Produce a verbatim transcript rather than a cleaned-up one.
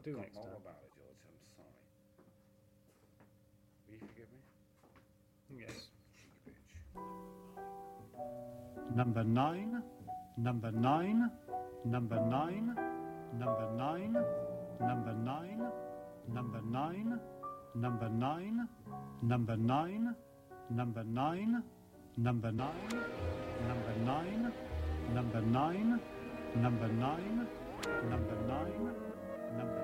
do Can't next more time. about it, George. I'm sorry. Will you forgive me? Yes. Cheeky bitch. Number nine, number nine, number nine, number nine, number nine, number nine, number nine, number nine, number nine, number nine, number nine, number nine, number nine, number nine, number